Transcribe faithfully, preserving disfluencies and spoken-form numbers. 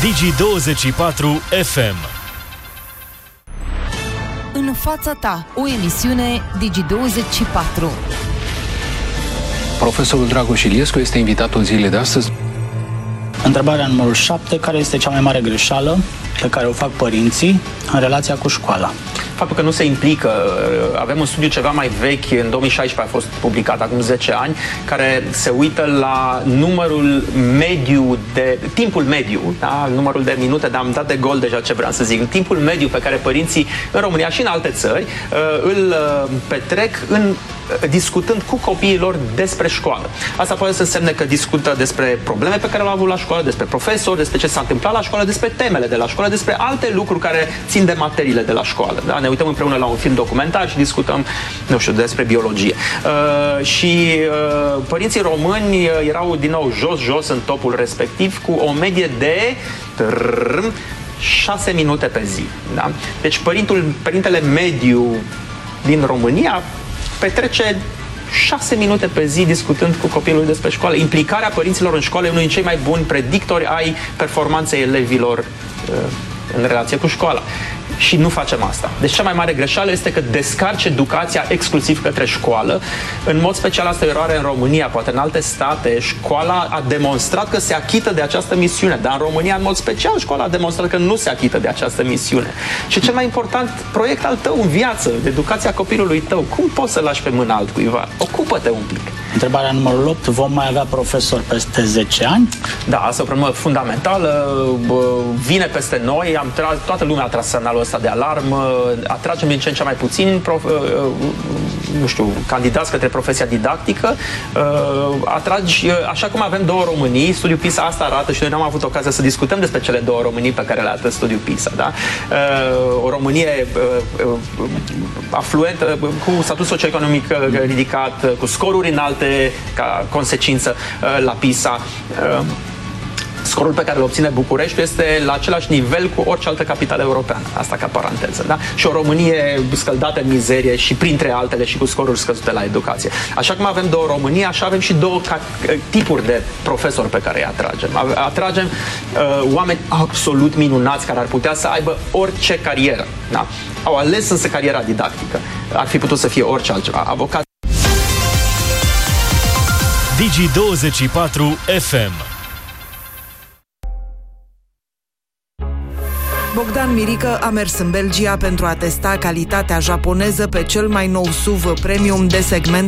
Digi douăzeci și patru F M. În fața ta, o emisiune Digi douăzeci și patru. Profesorul Dragoș Iliescu este invitatul zilei de astăzi. Întrebarea numărul șapte. Care este cea mai mare greșeală pe care o fac părinții în relația cu școala? Faptul că nu se implică. Avem un studiu ceva mai vechi, în două mii șaisprezece a fost publicat, acum zece ani, care se uită la numărul mediu de, timpul mediu, da? Numărul de minute, dar am dat de gol deja ce vreau să zic, timpul mediu pe care părinții în România și în alte țări îl petrec în discutând cu copiii lor despre școală. Asta poate să însemne că discută despre probleme pe care le-au avut la școală, despre profesori, despre ce s-a întâmplat la școală, despre temele de la școală, despre alte lucruri care țin de materiile de la școală. Da? Ne uităm împreună la un film documentar și discutăm, nu știu, despre biologie. Uh, și uh, părinții români erau din nou jos, jos în topul respectiv, cu o medie de trrrm, șase minute pe zi. Da? Deci părintul, părintele mediu din România petrece șase minute pe zi discutând cu copilul despre școală. Implicarea părinților în școală e unul din cei mai buni predictori ai performanței elevilor uh, în relație cu școala. Și nu facem asta. Deci cea mai mare greșeală este că descarci educația exclusiv către școală. În mod special asta e o eroare în România, poate în alte state școala a demonstrat că se achită de această misiune, dar în România în mod special școala a demonstrat că nu se achită de această misiune. Și cel mai important proiect al tău în viață, educația copilului tău, cum poți să lași pe mâna altcuiva? Ocupă-te un pic. Întrebarea numărul opt. Vom mai avea profesori peste zece ani? Da, asta e o problemă fundamentală. Vine peste noi. Am tra- toată lumea a tras semnalul ăsta de alarmă. Atragem din ce în ce mai puțin prof- nu știu, candidați către profesia didactică. Atragi, așa cum avem două Românii, studiul PISA asta arată și noi n-am avut ocazia să discutăm despre cele două Românii pe care le arată studiul PISA. Da? O Românie afluentă, cu statut socioeconomic ridicat, cu scoruri înalte ca consecință la PISA. Scorul pe care îl obține București este la același nivel cu orice altă capitală europeană. Asta ca paranteză, da? Și o Românie scăldată în mizerie și printre altele și cu scoruri scăzute la educație. Așa cum avem două Românii, așa avem și două tipuri de profesori pe care îi atragem. Atragem uh, oameni absolut minunați care ar putea să aibă orice carieră, da? Au ales însă cariera didactică. Ar fi putut să fie orice altceva. Avocat. Digi douăzeci și patru F M. Bogdan Mirică a mers în Belgia pentru a testa calitatea japoneză pe cel mai nou S U V premium de segment